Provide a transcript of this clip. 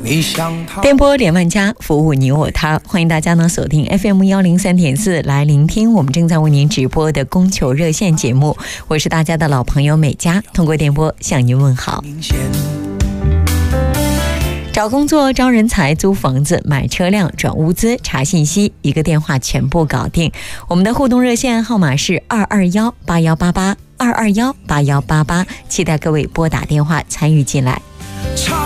电波点万家，服务你我他，欢迎大家呢锁定 FM 103.4来聆听我们正在为您直播的供求热线节目。我是大家的老朋友美佳，通过电波向您问好。找工作、招人才、租房子、买车辆、转物资、查信息，一个电话全部搞定。我们的互动热线号码是2218188，2218188，期待各位拨打电话参与进来。